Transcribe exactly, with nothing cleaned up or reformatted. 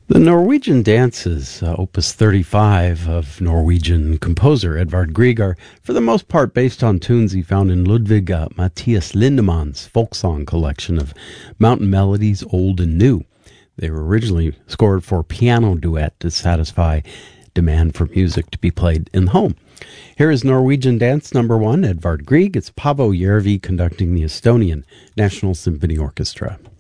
The Norwegian Dances, uh, Opus thirty-five of Norwegian composer Edvard Grieg, are for the most part based on tunes he found in Ludwig uh, Matthias Lindemann's folk song collection of mountain melodies, old and new. They were originally scored for piano duet to satisfy demand for music to be played in the home. Here is Norwegian Dance number one, Edvard Grieg. It's Paavo Järvi conducting the Estonian National Symphony Orchestra.